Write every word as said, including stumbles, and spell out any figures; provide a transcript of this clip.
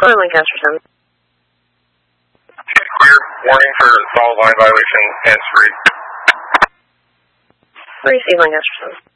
Clear Lancaster seven. Clear. Warning for solid line violation, hands free. Receive Lancaster seven.